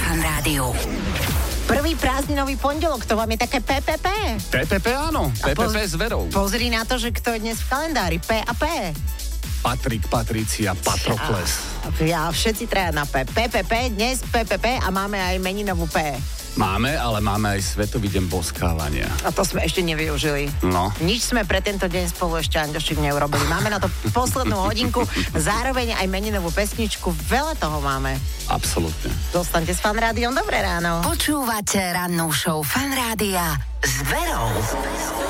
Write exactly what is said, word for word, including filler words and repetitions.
Fan Rádiu. Prvý prázdninový pondelok, to vám je také pé pé pé. pé pé pé áno, pé pé pé s Verou. Pozri na to, že kto je dnes v kalendári, P a P. Patrik, Patricia, Patrokles. Ja, všetci traja na P. pé pé pé, dnes pé pé pé a máme aj meninovú P. Máme, ale máme aj Svetový deň boskávania. A to sme ešte nevyužili. No. Nič sme pre tento deň spolu ešte, Anďošik, neurobili. Máme na to poslednú hodinku, zároveň aj meninovú pesničku. Veľa toho máme. Absolútne. Zostaňte s Fan Rádiom. Dobré ráno. Počúvate rannú show Fan Rádia s Verou.